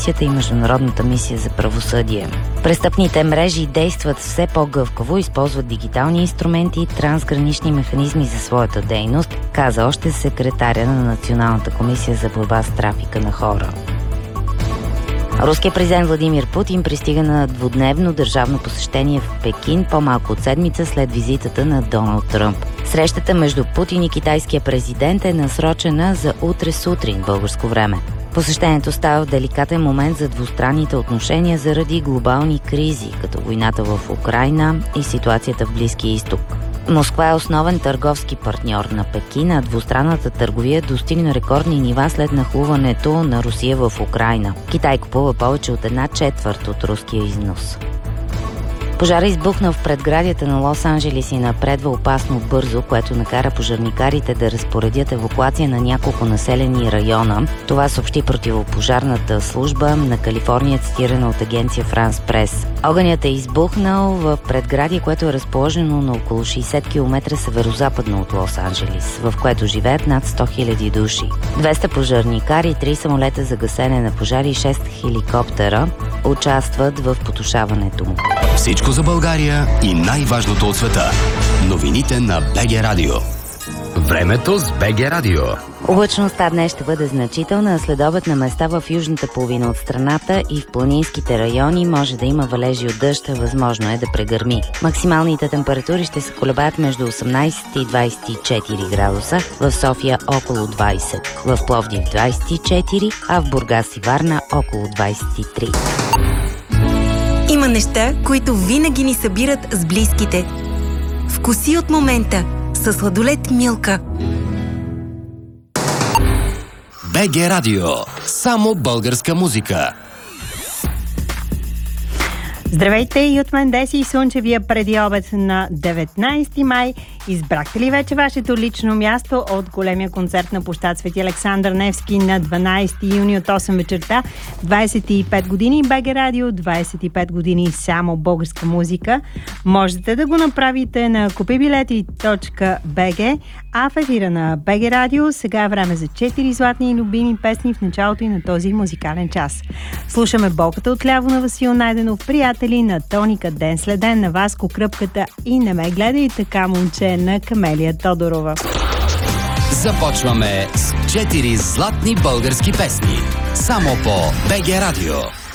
и Международната мисия за правосъдие. Престъпните мрежи действат все по-гъвкаво, използват дигитални инструменти и трансгранични механизми за своята дейност, каза още секретаря на Националната комисия за борба с трафика на хора. Руският президент Владимир Путин пристига на двудневно държавно посещение в Пекин по-малко от седмица след визитата на Доналд Тръмп. Срещата между Путин и китайския президент е насрочена за утре сутрин българско време. Посещението става в деликатен момент за двустранните отношения заради глобални кризи, като войната в Украйна и ситуацията в Близкия изток. Москва е основен търговски партньор на Пекин, а двустранната търговия достигна рекордни нива след нахлуването на Русия в Украйна. Китай купува повече от 1/4 от руския износ. Пожара избухна в предградията на Лос-Анджелис и напредва опасно бързо, което накара пожарникарите да разпоредят евакуация на няколко населени района. Това съобщи противопожарната служба на Калифорния, цитирана от агенция France Press. Огънят е избухнал в предградие, което е разположено на около 60 км северозападно от Лос-Анджелис, в което живеят над 100 000 души. 200 пожарникари, 3 самолета за гасене на пожари и 6 хеликоптера участват в потушаването му. Всичко за България и най-важното от света. Новините на БГ Радио. Времето с БГ Радио. Облачността днес ще бъде значителна, а следобед на места в южната половина от страната и в планинските райони може да има валежи от дъжд, възможно е да прегърми. Максималните температури ще се колебаят между 18 и 24 градуса, в София около 20, в Пловдив 24, а в Бургас и Варна около 23. Има неща, които винаги ни събират с близките. Вкуси от момента със сладолед Милка. БГ Радио. Само българска музика. Здравейте и от мен Деси и слънчевия предиобед на 19 май. Избрахте ли вече вашето лично място от големия концерт на площад Свети Александър Невски на 12 юни от 8 вечерта? 25 години БГ Радио, 25 години само българска музика. Можете да го направите на kupibileti.bg, а в ефира на БГ Радио сега е време за 4 златни и любими песни в началото и на този музикален час. Слушаме Болката отляво на Васил Найденов, Приятели на Тоника, Ден след ден на Васко Кръпката и Не ме гледай така, момче на Камелия Тодорова. Започваме с 4 златни български песни. Само по БГ Радио.